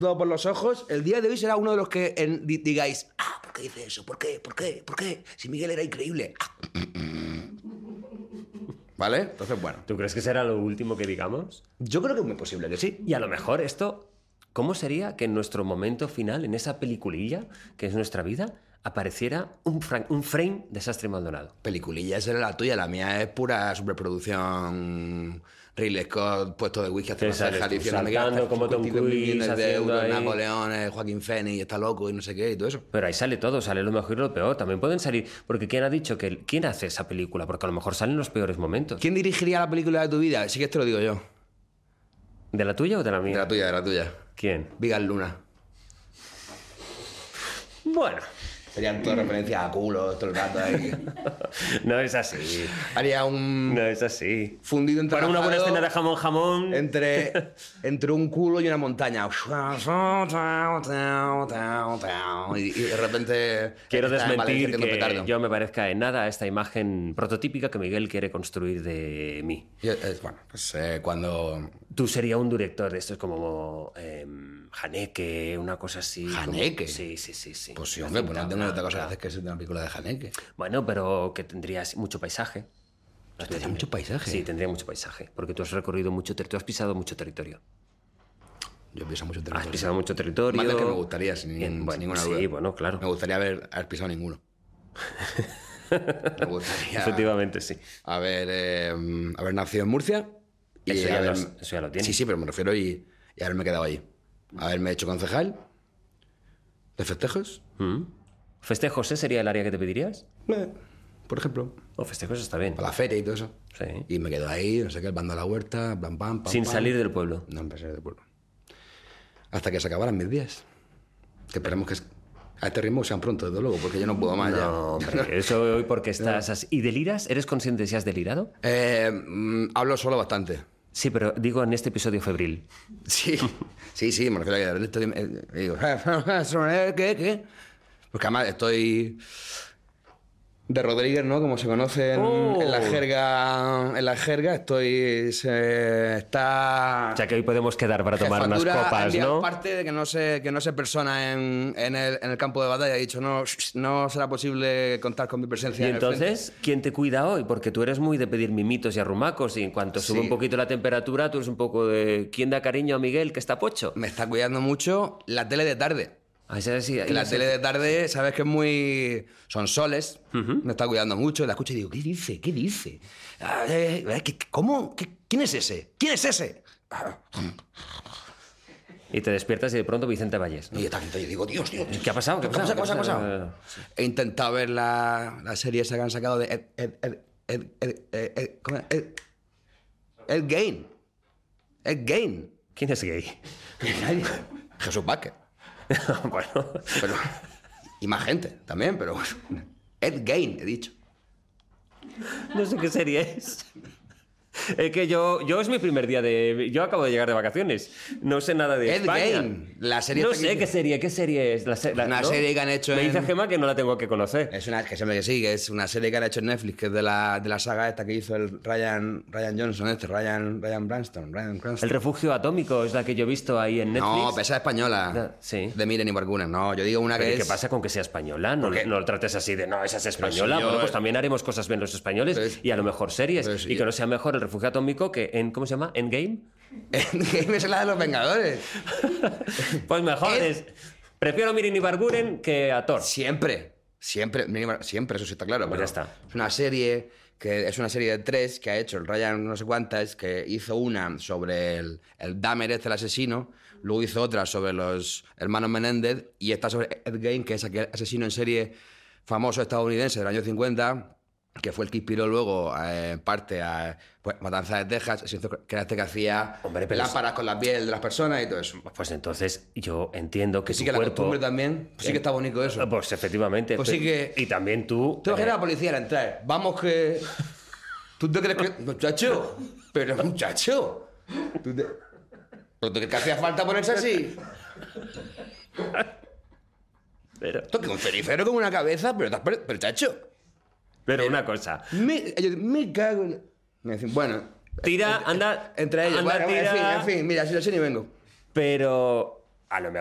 todo por los ojos, el día de hoy será uno de los que digáis, ¿por qué dice eso? ¿Por qué? ¿Por qué? ¿Por qué? Si Miguel era increíble. ¿Vale? Entonces, bueno. ¿Tú crees que será lo último que digamos? Yo creo que es muy posible que sí. Y a lo mejor esto, ¿cómo sería que en nuestro momento final, en esa peliculilla que es nuestra vida, apareciera un frame de Sastre y Maldonado? Peliculilla, esa era la tuya, la mía es pura superproducción. Ridley Scott, puesto de whisky hacia las cejas, diciendo saltando como Tom Cruise, haciendo ahí... Napoleón, Joaquín Phoenix, está loco y no sé qué y todo eso. Pero ahí sale todo, sale lo mejor y lo peor. También pueden salir... Porque ¿quién ha dicho que... ¿Quién hace esa película? Porque a lo mejor salen los peores momentos. ¿Quién dirigiría la película de tu vida? Sí que esto lo digo yo. ¿De la tuya o de la mía? De la tuya. ¿Quién? Vigas Luna. Bueno... Serían todas referencias a culo todo el rato ahí. No es así. Haría un... No es así. Fundido entre... Para una buena escena de jamón... Entre un culo y una montaña. Y de repente... Quiero desmentir que yo me parezca en nada a esta imagen prototípica que Miguel quiere construir de mí. Bueno, pues cuando... Tú serías un director de esto, es como... Haneke, una cosa así. ¿Haneke? Sí. Pues sí, hombre, pues no tengo otra cosa que hacer que ser una película de Haneke. Bueno, pero que tendrías mucho paisaje. ¿Tendría mucho paisaje? Sí, tendría mucho paisaje, porque tú has recorrido mucho territorio, tú has pisado mucho territorio. Yo he pisado mucho territorio. Has pisado mucho territorio. Más del que me gustaría, sin ninguna duda. Sí, bueno, claro. Me gustaría haber pisado ninguno. Me gustaría... Efectivamente, sí. Haber nacido en Murcia. Y eso ya lo tienes. Sí, pero me refiero y haberme quedado allí. Haberme hecho concejal de festejos. ¿Festejos sería el área que te pedirías? Por ejemplo. Festejos está bien. Para la feria y todo eso. Sí. Y me quedo ahí, no sé qué, el bando a la huerta, pam. Sin salir del pueblo. No, sin salir del pueblo. Hasta que se acabaran mis días. Que esperemos que a este ritmo sean pronto, desde luego, porque yo no puedo más ya. No, hombre, eso hoy porque estás así. ¿Y deliras? ¿Eres consciente de si has delirado? Hablo solo bastante. Sí, pero digo en este episodio febril. Sí, me refiero a que digo, ¿qué? Porque además estoy de Rodríguez, ¿no? Como se conoce en la jerga, está... O sea que hoy podemos quedar para tomar unas copas, ¿no? Aparte de que no se persona en el campo de batalla, ha dicho, no será posible contar con mi presencia. Y entonces, ¿quién te cuida hoy? Porque tú eres muy de pedir mimitos y arrumacos, y en cuanto sube un poquito la temperatura, tú eres un poco de... ¿Quién da cariño a Miguel, que está pocho? Me está cuidando mucho la tele de tarde. La tele de tarde, sabes que es muy... Son soles, me está cuidando mucho, la escucho y digo, ¿qué dice? ¿Cómo? ¿Quién es ese? Y te despiertas y de pronto Vicente Valles, ¿no? Y yo digo, Dios. ¿Qué ha pasado? ¿Qué ha pasado? He intentado ver la serie esa que han sacado de Ed Gein. ¿Quién es gay? Jesús Vázquez. Bueno. Pero, y más gente también, pero... Ed Gein, he dicho. No sé qué serie es. Es que yo es mi primer día de... Yo acabo de llegar de vacaciones. No sé nada de Ed España. Gein, la serie... No sé qué serie es. Una serie que han hecho Me dice Gemma que no la tengo que conocer. Es una serie que han hecho en Netflix, que es de la saga esta que hizo el Ryan Johnson, Ryan Cranston. El refugio atómico es la que yo he visto ahí en Netflix. No, esa es española. Sí. De Miren y Bargunas. No, yo digo una que ¿Qué pasa con que sea española? No lo trates así de, no, esa es española. Si yo... Bueno, pues también haremos cosas bien los españoles y a lo mejor series. Y que no sea mejor el refugio atómico que ¿cómo se llama? ¿Endgame? Endgame es la de los Vengadores. Pues mejor prefiero Mirin y Barguren que a Thor. Siempre, eso sí está claro. Pues ya está. Es una serie de 3 que ha hecho el Ryan no sé cuántas, que hizo una sobre el Dahmer el asesino, luego hizo otra sobre los hermanos Menéndez y esta sobre Ed Gein, que es aquel asesino en serie famoso estadounidense del año 50, que fue el que inspiró luego parte a Matanza de Texas, que era este que hacía lámparas con la piel de las personas y todo eso. Pues entonces yo entiendo que sí tu que cuerpo... la costumbre también, pues sí que está bonito eso. Pues efectivamente. Pues sí que... Y también tú... Te imaginas a la policía al entrar. Vamos que... ¿Tú te crees que...? Muchacho. Pero muchacho. ¿Pero tú crees que hacía falta ponerse así? Pero... Toque un cenicero con una cabeza, pero chacho. Pero una cosa. Me cago en... Me dicen, bueno... Tira, anda... Entre ellos. Anda, bueno, tira... en fin, mira, si lo sé ni vengo. Pero... A lo